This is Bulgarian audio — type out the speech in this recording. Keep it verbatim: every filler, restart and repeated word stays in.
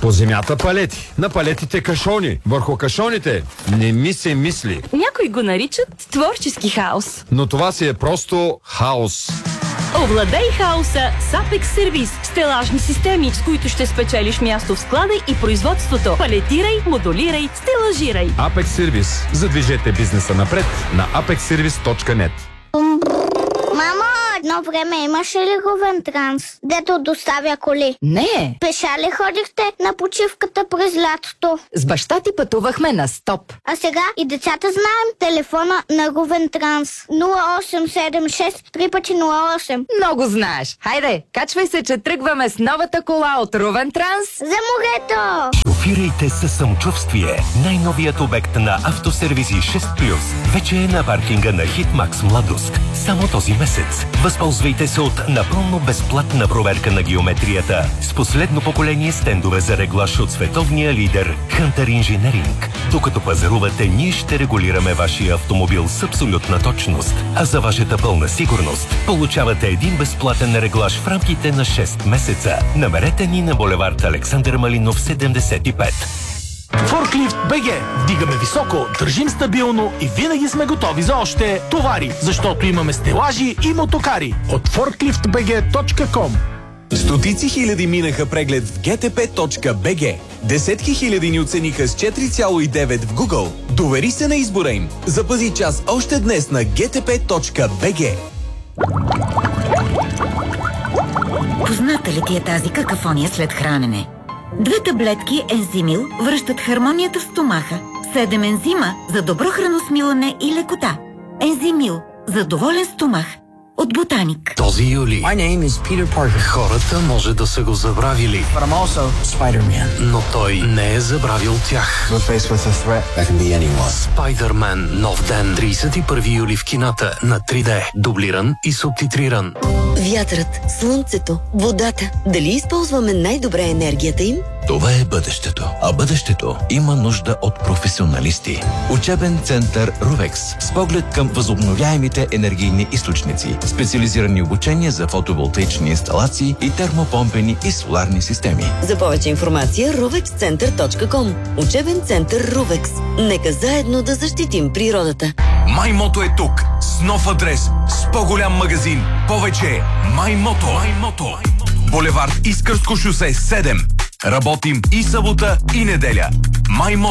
По земята палети, на палетите кашони, върху кашоните не ми се мисли. Някои го наричат творчески хаос. Но това си е просто хаос. Овладей хаоса с Apex Service. Стелажни системи, с които ще спечелиш място в склада и производството. Палетирай, модулирай, стелажирай. Apex Service. Задвижете бизнеса напред на apex service точка net. Мамо, едно време имаше ли Ровен Транс, дето доставя коли? Не. Пеша ли ходихте на почивката през лятото? С баща ти пътувахме на стоп. А сега и децата знаем телефона на Ровен Транс. нула осем седем шест три пъти нула осем. Много знаеш. Хайде, качвай се, че тръгваме с новата кола от Ровен Транс. За морето! Шофирайте със самочувствие. Най-новият обект на Автосервизи шест плюс вече е на паркинга на Хитмакс Младост. Само този месец. Възползвайте се от напълно безплатна проверка на геометрията с последно поколение стендове за реглаж от световния лидер Hunter Engineering. Докато пазарувате, ние ще регулираме вашия автомобил с абсолютна точност. А за вашата пълна сигурност получавате един безплатен реглаж в рамките на шест месеца. Намерете ни на булевард Александър Малинов седемдесет и пет. Форклифт БГ. Вдигаме високо, държим стабилно и винаги сме готови за още товари, защото имаме стелажи и мотокари. От форклифт би джи точка ком. Стотици хиляди минаха преглед в джи ти пи точка би джи. Десетки хиляди ни оцениха с четири цяло и девет в Google. Довери се на избора им. Запази час още днес на джи ти пи точка би джи. Позната ли ти е тази какафония след хранене? Две таблетки Ензимил връщат хармонията в стомаха. Седем ензима за добро храносмилане и лекота. Ензимил за доволен стомах. От Ботаник. Този юли My name is Peter Parker. хората може да са го забравили. But I'm also Spider-Man. Но той не е забравил тях. We're faced with a threat that can be anyone. Спайдърмен. Нов ден. тридесет и първи юли в кината на три Д. Дублиран и субтитриран. Вятърът, слънцето, водата. Дали използваме най-добре енергията им? Това е бъдещето. А бъдещето има нужда от професионалисти. Учебен център Рувекс с поглед към възобновяемите енергийни източници. Специализирани обучения за фотоволтаични инсталации и термопомпени и соларни системи. За повече информация рувекс център точка ком. Учебен център Рувекс. Нека заедно да защитим природата. Маймото е тук. С нов адрес. С по-голям магазин. Повече. Маймото. Маймото. Булевард Искърско шосе седем. Работим и събота, и неделя. Маймото.